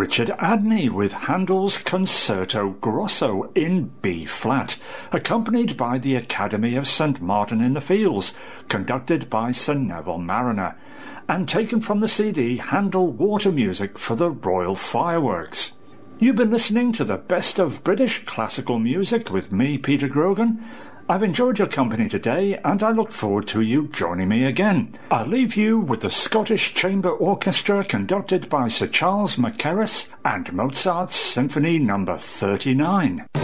Richard Adney with Handel's Concerto Grosso in B-flat, accompanied by the Academy of St Martin-in-the-Fields, conducted by Sir Neville Marriner, and taken from the CD Handel Water Music for the Royal Fireworks. You've been listening to the best of British classical music with me, Peter Grogan. I've enjoyed your company today, and I look forward to you joining me again. I'll leave you with the Scottish Chamber Orchestra conducted by Sir Charles Mackerras and Mozart's Symphony No. 39.